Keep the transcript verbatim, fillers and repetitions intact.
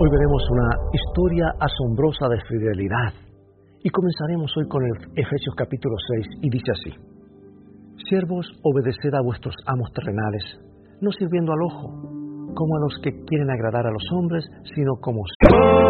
Hoy veremos una historia asombrosa de fidelidad y comenzaremos hoy con el Efesios capítulo seis y dice así: Siervos, obedeced a vuestros amos terrenales, no sirviendo al ojo, como a los que quieren agradar a los hombres, sino como